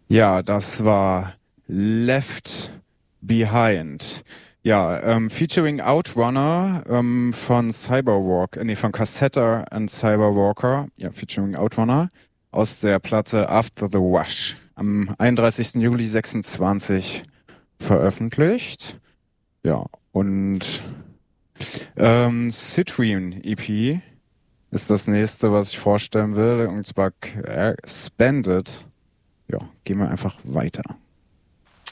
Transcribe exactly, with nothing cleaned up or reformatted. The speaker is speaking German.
Ja, das war Left Behind. Ja, ähm, featuring Outrunner ähm, von Cyberwalk, äh, nee, von Cassetta and Cyberwalker. Ja, featuring Outrunner aus der Platte After the Wash. Am einunddreißigsten Juli sechsundzwanzig veröffentlicht. Ja, und ähm, Citrine E P ist das nächste, was ich vorstellen will. Und zwar äh, Spended. Ja, gehen wir einfach weiter.